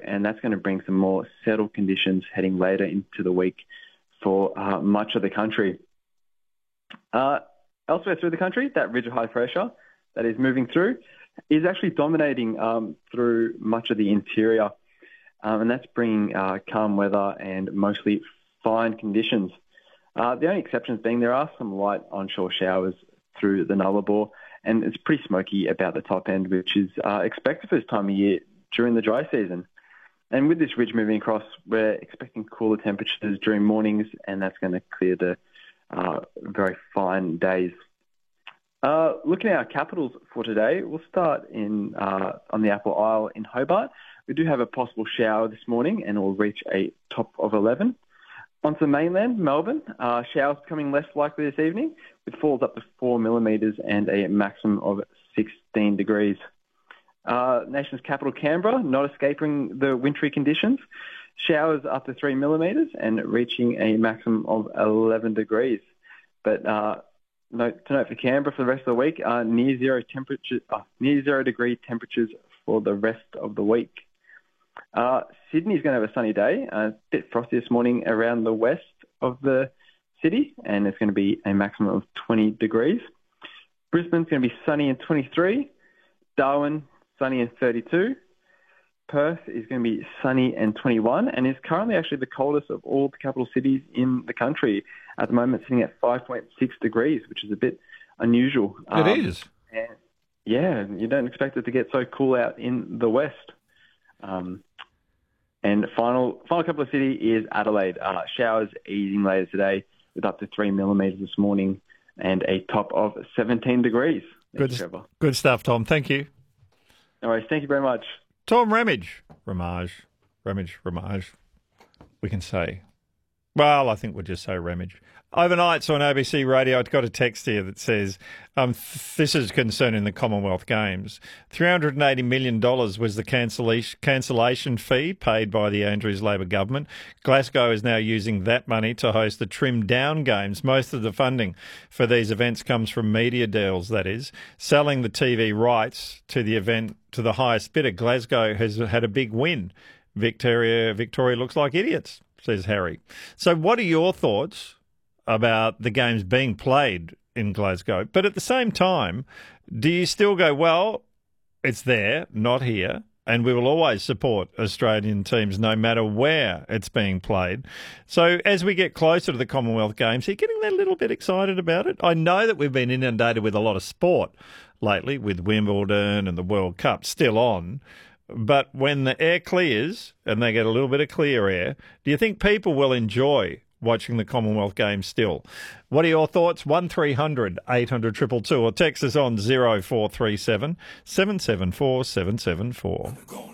and that's going to bring some more settled conditions heading later into the week for much of the country. Elsewhere through the country, that ridge of high pressure that is moving through is actually dominating through much of the interior, and that's bringing calm weather and mostly fine conditions. The only exceptions being there are some light onshore showers through the Nullarbor, and it's pretty smoky about the top end, which is expected for this time of year during the dry season. And with this ridge moving across, we're expecting cooler temperatures during mornings, and that's going to clear the very fine days. Looking at our capitals for today, we'll start on the Apple Isle in Hobart. We do have a possible shower this morning, and it will reach a top of 11. Onto the mainland, Melbourne, showers becoming less likely this evening, with falls up to 4 millimetres and a maximum of 16 degrees. Nation's capital, Canberra, not escaping the wintry conditions. Showers up to 3 millimetres and reaching a maximum of 11 degrees. But to note for Canberra for the rest of the week, near zero degree temperatures for the rest of the week. Sydney's going to have a sunny day, a bit frosty this morning around the west of the city, and it's going to be a maximum of 20 degrees. Brisbane's going to be sunny and 23. Darwin, sunny and 32. Perth is going to be sunny and 21, and is currently actually the coldest of all the capital cities in the country. At the moment, sitting at 5.6 degrees, which is a bit unusual. It is. And yeah, you don't expect it to get so cool out in the west. And final couple of city is Adelaide. Showers easing later today with up to 3 millimetres this morning and a top of 17 degrees. Good stuff, Tom. Thank you. No worries. Thank you very much. Tom Ramage. We can say. Well, I think we'll just say Ramage. Overnights on ABC Radio, I've got a text here that says, this is concerning the Commonwealth Games. $380 million was the cancellation fee paid by the Andrews Labor government. Glasgow is now using that money to host the trimmed-down games. Most of the funding for these events comes from media deals, that is. Selling the TV rights to the event to the highest bidder, Glasgow has had a big win. Victoria looks like idiots, says Harry. So what are your thoughts about the games being played in Glasgow? But at the same time, do you still go, well, it's there, not here, and we will always support Australian teams no matter where it's being played? So as we get closer to the Commonwealth Games, are you getting that little bit excited about it? I know that we've been inundated with a lot of sport lately, with Wimbledon and the World Cup still on. But when the air clears and they get a little bit of clear air, do you think people will enjoy watching the Commonwealth Games still? What are your thoughts? 1300 800 222 or text us on 0437 774 774.